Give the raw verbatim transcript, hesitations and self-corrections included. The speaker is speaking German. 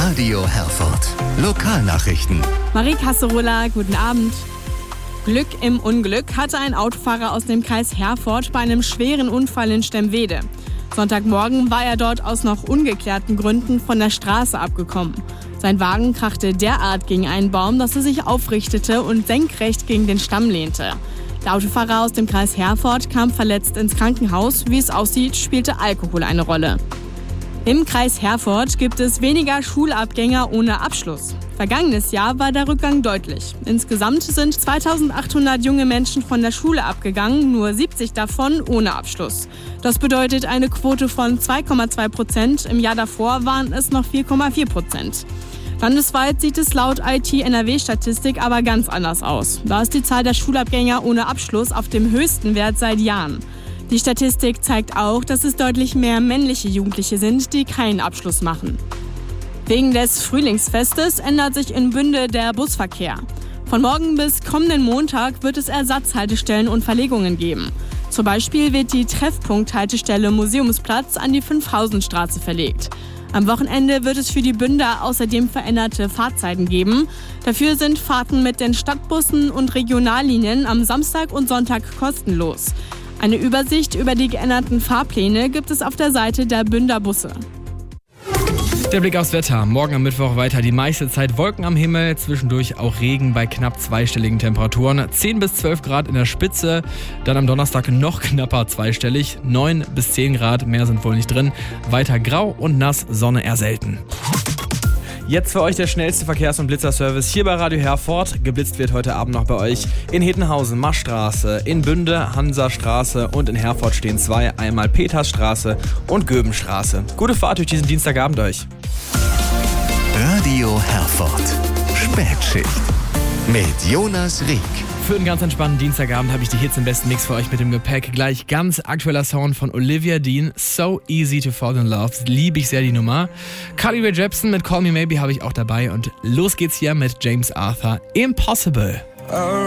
Radio Herford. Lokalnachrichten. Marie Kasserola, guten Abend. Glück im Unglück hatte ein Autofahrer aus dem Kreis Herford bei einem schweren Unfall in Stemwede. Sonntagmorgen war er dort aus noch ungeklärten Gründen von der Straße abgekommen. Sein Wagen krachte derart gegen einen Baum, dass er sich aufrichtete und senkrecht gegen den Stamm lehnte. Der Autofahrer aus dem Kreis Herford kam verletzt ins Krankenhaus. Wie es aussieht, spielte Alkohol eine Rolle. Im Kreis Herford gibt es weniger Schulabgänger ohne Abschluss. Vergangenes Jahr war der Rückgang deutlich. Insgesamt sind zweitausendachthundert junge Menschen von der Schule abgegangen, nur siebzig davon ohne Abschluss. Das bedeutet eine Quote von zwei Komma zwei Prozent. Im Jahr davor waren es noch vier Komma vier Prozent. Landesweit sieht es laut I T-N R W-Statistik aber ganz anders aus. Da ist die Zahl der Schulabgänger ohne Abschluss auf dem höchsten Wert seit Jahren. Die Statistik zeigt auch, dass es deutlich mehr männliche Jugendliche sind, die keinen Abschluss machen. Wegen des Frühlingsfestes ändert sich in Bünde der Busverkehr. Von morgen bis kommenden Montag wird es Ersatzhaltestellen und Verlegungen geben. Zum Beispiel wird die Treffpunkt-Haltestelle Museumsplatz an die Fünfhausenstraße verlegt. Am Wochenende wird es für die Bünder außerdem veränderte Fahrzeiten geben. Dafür sind Fahrten mit den Stadtbussen und Regionallinien am Samstag und Sonntag kostenlos. Eine Übersicht über die geänderten Fahrpläne gibt es auf der Seite der Bünder Busse. Der Blick aufs Wetter. Morgen am Mittwoch weiter die meiste Zeit Wolken am Himmel, zwischendurch auch Regen bei knapp zweistelligen Temperaturen. zehn bis zwölf Grad in der Spitze, dann am Donnerstag noch knapper zweistellig. neun bis zehn Grad, mehr sind wohl nicht drin. Weiter grau und nass, Sonne eher selten. Jetzt für euch der schnellste Verkehrs- und Blitzerservice hier bei Radio Herford. Geblitzt wird heute Abend noch bei euch in Hettenhausen, Maschstraße, in Bünde, Hansastraße und in Herford stehen zwei, einmal Petersstraße und Göbenstraße. Gute Fahrt durch diesen Dienstagabend euch. Radio Herford. Spätschicht. Mit Jonas Rieck. Für einen ganz entspannten Dienstagabend habe ich die Hits im besten Mix für euch mit dem Gepäck. Gleich ganz aktueller Sound von Olivia Dean. So Easy to Fall in Love. Liebe ich sehr die Nummer. Carly Rae Jepsen mit Call Me Maybe habe ich auch dabei. Und los geht's hier mit James Arthur. Impossible.